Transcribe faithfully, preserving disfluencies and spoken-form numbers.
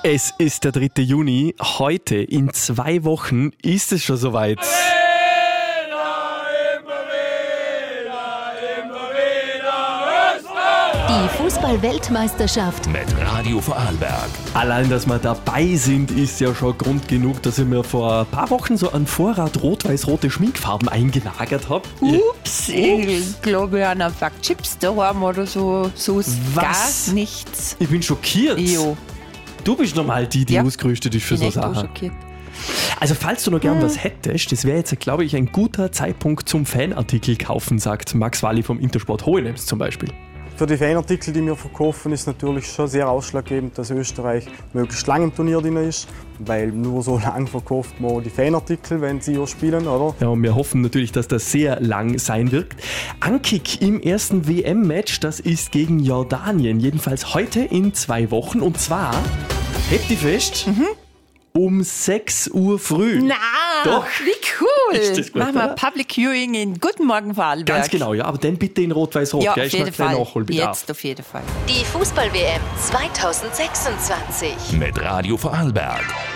Es ist der dritte Juni. Heute, in zwei Wochen, ist es schon soweit. Die Fußball-Weltmeisterschaft mit Radio Vorarlberg. Allein, dass wir dabei sind, ist ja schon Grund genug, dass ich mir vor ein paar Wochen so einen Vorrat rot-weiß-rote Schminkfarben eingelagert habe. Ups, ich glaube an ein Pack Chips daheim oder so. So ist Was? gar nichts. Ich bin schockiert. Jo, Du bist normal die, die Ja. ausgerüstet ist für bin so echt auch Sachen. schockiert. Also falls du noch gern was hättest, das wäre jetzt, glaube ich, ein guter Zeitpunkt zum Fanartikel kaufen, sagt Max Walli vom Intersport Hohenems zum Beispiel. Für die Fanartikel, die wir verkaufen, ist natürlich schon sehr ausschlaggebend, dass Österreich möglichst lange im Turnier drin ist, weil nur so lange verkauft man die Fanartikel, wenn sie auch spielen, oder? Ja, und wir hoffen natürlich, dass das sehr lang sein wird. Ankick im ersten W M-Match, das ist gegen Jordanien, jedenfalls heute in zwei Wochen. Und zwar, hebt die fest, um sechs Uhr früh. Na, Doch. wie cool. Ist das gut, Machen wir oder? Public Viewing in Guten Morgen Vorarlberg. Ganz genau, ja, aber dann bitte in Rot-Weiß-Rot, Ja, gell? auf Ist noch jeden ein kleiner Fall. Nachholbedarf. Jetzt auf jeden Fall. Die Fußball-W M zweitausendsechsundzwanzig. Mit Radio Vorarlberg.